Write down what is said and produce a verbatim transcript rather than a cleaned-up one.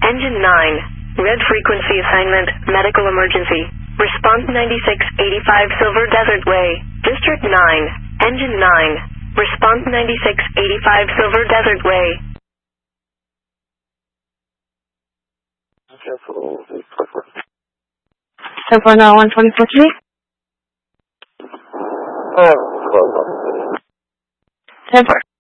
Engine nine. Red frequency assignment, medical emergency. Response ninety-six eighty-five Silver Desert Way. District nine. Engine nine. Response ninety-six eighty-five Silver Desert Way. ten four nine one twenty-four three. ten four.